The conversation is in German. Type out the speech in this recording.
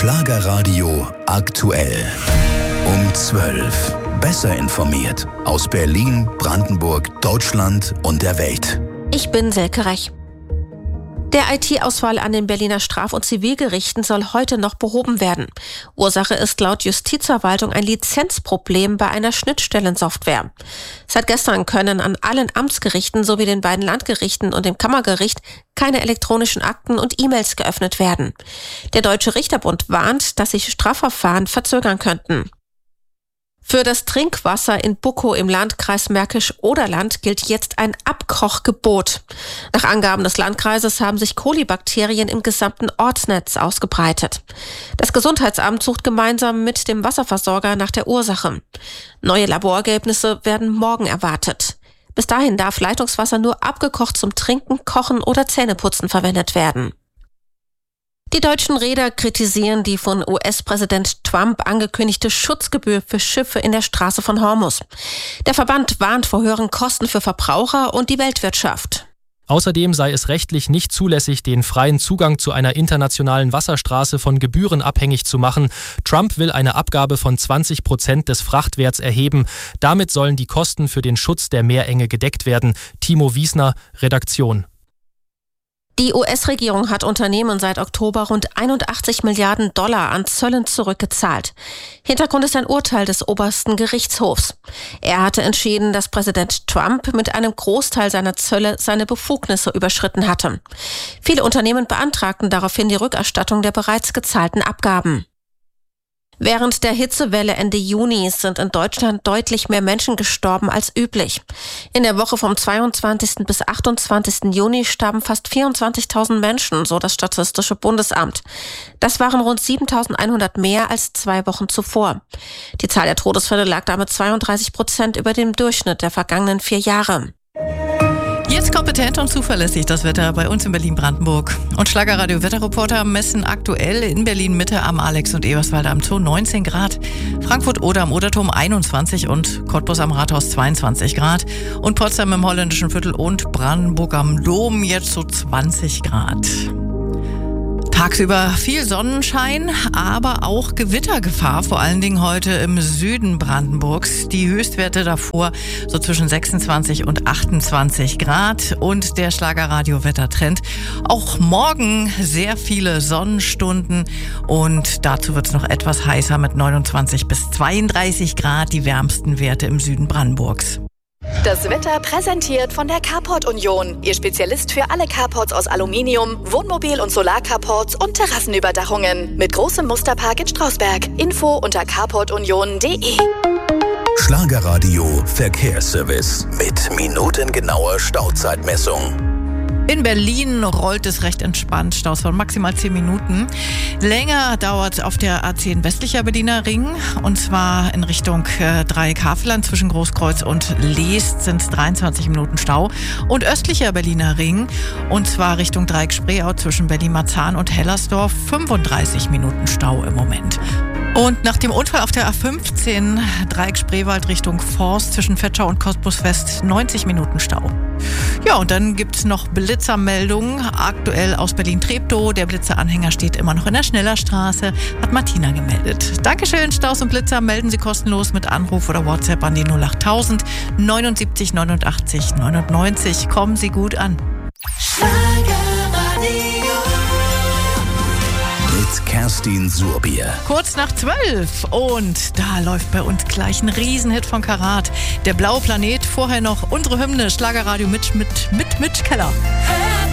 Schlagerradio aktuell. Um 12. Besser informiert aus Berlin, Brandenburg, Deutschland und der Welt. Ich bin Silke Rech. Der IT-Ausfall an den Berliner Straf- und Zivilgerichten soll heute noch behoben werden. Ursache ist laut Justizverwaltung ein Lizenzproblem bei einer Schnittstellensoftware. Seit gestern können an allen Amtsgerichten sowie den beiden Landgerichten und dem Kammergericht keine elektronischen Akten und E-Mails geöffnet werden. Der Deutsche Richterbund warnt, dass sich Strafverfahren verzögern könnten. Für das Trinkwasser in Buckow im Landkreis Märkisch-Oderland gilt jetzt ein Abkochgebot. Nach Angaben des Landkreises haben sich Kolibakterien im gesamten Ortsnetz ausgebreitet. Das Gesundheitsamt sucht gemeinsam mit dem Wasserversorger nach der Ursache. Neue Laborergebnisse werden morgen erwartet. Bis dahin darf Leitungswasser nur abgekocht zum Trinken, Kochen oder Zähneputzen verwendet werden. Die deutschen Reeder kritisieren die von US-Präsident Trump angekündigte Schutzgebühr für Schiffe in der Straße von Hormuz. Der Verband warnt vor höheren Kosten für Verbraucher und die Weltwirtschaft. Außerdem sei es rechtlich nicht zulässig, den freien Zugang zu einer internationalen Wasserstraße von Gebühren abhängig zu machen. Trump will eine Abgabe von 20% des Frachtwerts erheben. Damit sollen die Kosten für den Schutz der Meerenge gedeckt werden. Timo Wiesner, Redaktion. Die US-Regierung hat Unternehmen seit Oktober rund 81 Milliarden Dollar an Zöllen zurückgezahlt. Hintergrund ist ein Urteil des obersten Gerichtshofs. Er hatte entschieden, dass Präsident Trump mit einem Großteil seiner Zölle seine Befugnisse überschritten hatte. Viele Unternehmen beantragten daraufhin die Rückerstattung der bereits gezahlten Abgaben. Während der Hitzewelle Ende Juni sind in Deutschland deutlich mehr Menschen gestorben als üblich. In der Woche vom 22. bis 28. Juni starben fast 24.000 Menschen, so das Statistische Bundesamt. Das waren rund 7.100 mehr als 2 Wochen zuvor. Die Zahl der Todesfälle lag damit 32% über dem Durchschnitt der vergangenen 4 Jahre. Jetzt kompetent und zuverlässig das Wetter bei uns in Berlin-Brandenburg. Und Schlagerradio-Wetterreporter messen aktuell in Berlin-Mitte am Alex- und Eberswalder am Zoo 19 Grad, Frankfurt-Oder am Oderturm 21 und Cottbus am Rathaus 22 Grad und Potsdam im Holländischen Viertel und Brandenburg am Dom jetzt so 20 Grad. Tagsüber viel Sonnenschein, aber auch Gewittergefahr, vor allen Dingen heute im Süden Brandenburgs. Die Höchstwerte davor so zwischen 26 und 28 Grad und der Schlagerradio-Wettertrend. Auch morgen sehr viele Sonnenstunden und dazu wird es noch etwas heißer mit 29 bis 32 Grad, die wärmsten Werte im Süden Brandenburgs. Das Wetter präsentiert von der Carport Union. Ihr Spezialist für alle Carports aus Aluminium, Wohnmobil- und Solarcarports und Terrassenüberdachungen. Mit großem Musterpark in Strausberg. Info unter carportunion.de. Schlagerradio Verkehrsservice mit minutengenauer Stauzeitmessung. In Berlin rollt es recht entspannt, Staus von maximal 10 Minuten. Länger dauert es auf der A10 westlicher Berliner Ring und zwar in Richtung Dreieck-Havelland zwischen Großkreuz und Leest sind es 23 Minuten Stau. Und östlicher Berliner Ring und zwar Richtung Dreieck-Spreeau zwischen Berlin-Marzahn und Hellersdorf 35 Minuten Stau im Moment. Und nach dem Unfall auf der A15 Dreieck-Spreewald Richtung Forst zwischen Vetschau und Cottbus West 90 Minuten Stau. Ja, und dann gibt es noch Blitzermeldungen. Aktuell aus Berlin-Treptow. Der Blitzeranhänger steht immer noch in der Schnellerstraße, hat Martina gemeldet. Dankeschön, Staus und Blitzer melden Sie kostenlos mit Anruf oder WhatsApp an die 08000 79 89 99. Kommen Sie gut an. Mit Kerstin Surbier. Kurz nach 12 und da läuft bei uns gleich ein Riesenhit von Karat. Der blaue Planet, vorher noch unsere Hymne, Schlagerradio mit Keller.